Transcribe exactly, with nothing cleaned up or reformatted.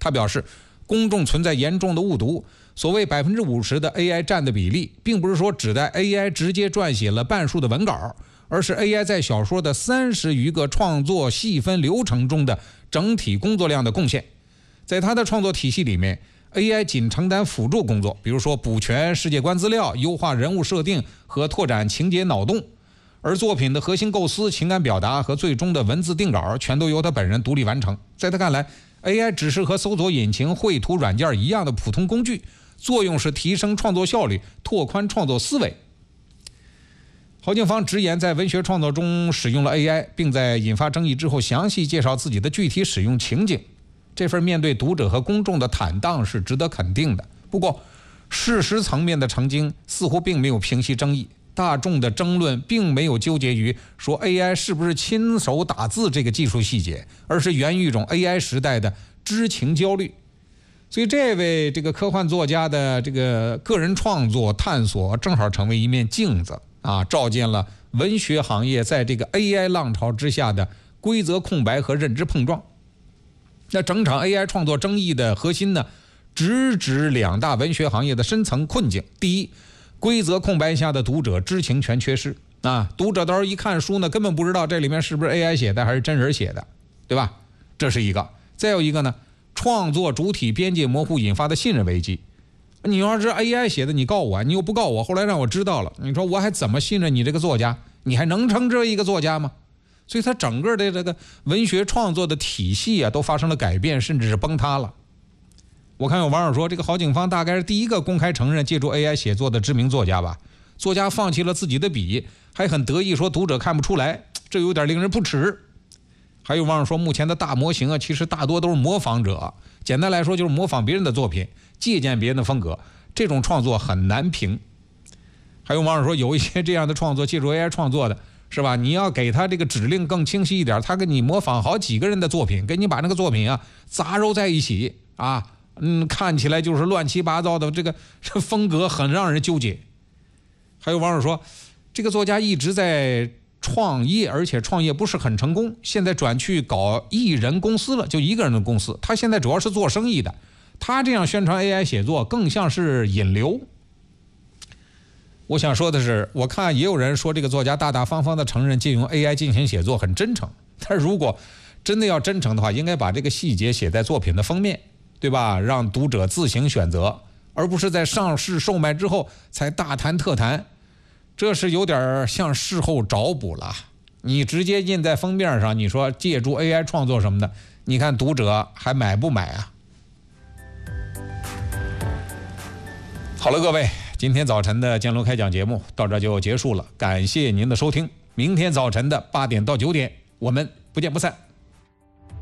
他表示，公众存在严重的误读，所谓百分之五十的 A I 占的比例，并不是说指代 A I 直接撰写了半数的文稿，而是 A I 在小说的三十余个创作细分流程中的整体工作量的贡献。在他的创作体系里面， A I 仅承担辅助工作，比如说补全世界观资料、优化人物设定和拓展情节脑洞，而作品的核心构思、情感表达和最终的文字定稿全都由他本人独立完成。在他看来， A I 只是和搜索引擎、绘图软件一样的普通工具，作用是提升创作效率、拓宽创作思维。郝景芳直言，在文学创作中使用了 A I， 并在引发争议之后详细介绍自己的具体使用情景。这份面对读者和公众的坦荡是值得肯定的。不过，事实层面的澄清似乎并没有平息争议。大众的争论并没有纠结于说 A I 是不是亲手打字这个技术细节，而是源于一种 A I 时代的知情焦虑。所以，这位这个科幻作家的这个个人创作探索，正好成为一面镜子啊，照见了文学行业在这个 A I 浪潮之下的规则空白和认知碰撞。那整场 A I 创作争议的核心呢，直指两大文学行业的深层困境。第一，规则空白下的读者知情权缺失啊，读者到时候一看书呢，根本不知道这里面是不是 A I 写的还是真人写的，对吧？这是一个。再有一个呢，创作主体边界模糊引发的信任危机。你要是 A I 写的，你告我，你又不告我，后来让我知道了，你说我还怎么信任你这个作家？你还能称之为一个作家吗？所以他整个的这个文学创作的体系啊，都发生了改变，甚至是崩塌了。我看有网友说，这个郝景芳大概是第一个公开承认借助 A I 写作的知名作家吧。作家放弃了自己的笔，还很得意说读者看不出来，这有点令人不齿。还有网友说，目前的大模型啊，其实大多都是模仿者，简单来说就是模仿别人的作品，借鉴别人的风格，这种创作很难评。还有网友说，有一些这样的创作借助 A I 创作的，是吧？你要给他这个指令更清晰一点，他给你模仿好几个人的作品，给你把那个作品啊杂糅在一起啊，嗯，看起来就是乱七八糟的，这个这风格很让人纠结。还有网友说，这个作家一直在创业，而且创业不是很成功，现在转去搞艺人公司了，就一个人的公司。他现在主要是做生意的，他这样宣传 A I 写作更像是引流。我想说的是，我看也有人说这个作家大大方方的承认借用 A I 进行写作很真诚，但如果真的要真诚的话，应该把这个细节写在作品的封面，对吧？让读者自行选择，而不是在上市售卖之后才大谈特谈，这是有点像事后找补了。你直接印在封面上，你说借助 A I 创作什么的，你看读者还买不买啊？好了，各位，今天早晨的江流开讲节目到这就结束了，感谢您的收听。明天早晨的八点到九点，我们不见不散。